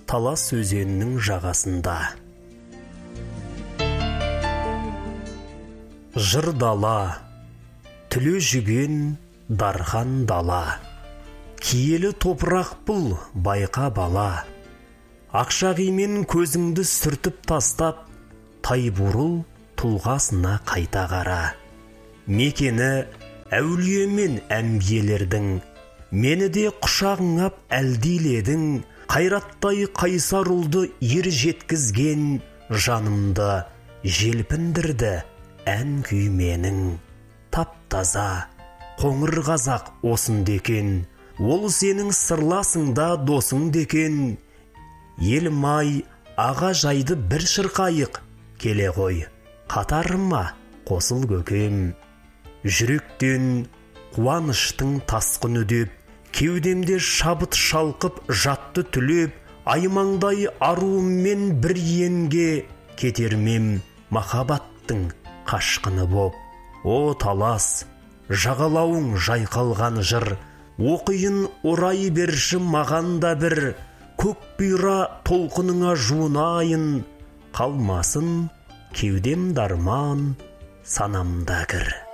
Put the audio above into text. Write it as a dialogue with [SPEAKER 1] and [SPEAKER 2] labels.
[SPEAKER 1] талас өзенінің жағасында. Жыр дала, түле жүген дархан дала, киелі топырақ бұл байқа бала. Ақшағимен көзіңді сүртіп тастап, Тайбурыл тұлғасына қайта қара. Мекені әулие мен әмбиелердің, мені де құшағыңап әлдиледің. Қайраттай қайсар ұлды ер жеткізген, жанымды желпіндірді ән күй менің. Тап-таза, қоңыр қазақ осында екен, ол сенің сырласыңда досың декен. Елім-ай, аға жайды бір шырқайық, келе ғой, қатарыма қосыл көкем. Жүректен қуаныштың тасқын үдеп, кеудемде шабыт шалқып жатты түлеп. Аймаңдай аруыммен бір енге, кетермем махаббаттың қашқыны боп. О талас, жағалауың жайқалған жыр, оқиын орай берші маған да бір. Көк бұйра толқыныңа жуынайын, қалмасын кеудем дарман, санамда кір.